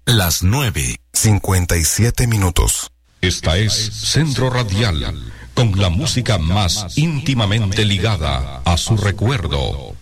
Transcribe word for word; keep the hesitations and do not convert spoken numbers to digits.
Las nueve, cincuenta y siete minutos. Esta es Centro Radial, con la música más íntimamente ligada a su recuerdo.